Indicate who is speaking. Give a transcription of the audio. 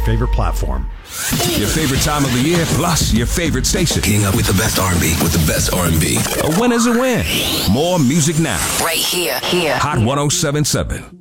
Speaker 1: favorite platform.
Speaker 2: Your favorite time of the year, plus your favorite station.
Speaker 3: Getting up with the best R&B, with the best R&B.
Speaker 2: A win is a win. More music now.
Speaker 4: Right here.
Speaker 2: Hot 107.7.